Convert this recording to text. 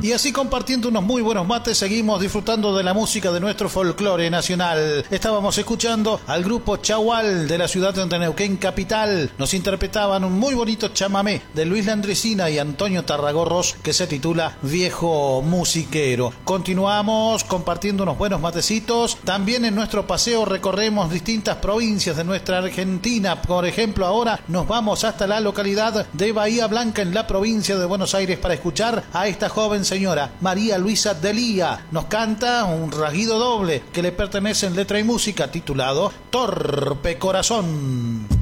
Y así, compartiendo unos muy buenos mates, seguimos disfrutando de la música de nuestro folclore nacional. Estábamos escuchando al grupo Chagual de la ciudad de Neuquén capital. Nos interpretaban un muy bonito chamamé de Luis Landricina y Antonio Tarragorros que se titula Viejo Musiquero. Continuamos compartiendo unos buenos matecitos. También en nuestro paseo recorremos distintas provincias de nuestra Argentina. Por ejemplo, ahora nos vamos hasta la localidad de Bahía Blanca en la provincia de Buenos Aires para escuchar a esta joven señora, María Luisa Delía. Nos canta un rasguido doble que le pertenece en letra y música titulado Torpe Corazón.